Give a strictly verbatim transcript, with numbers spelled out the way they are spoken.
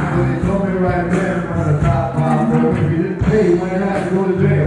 But they told me right there from the top five, bro, if you didn't pay, you might have to go to jail.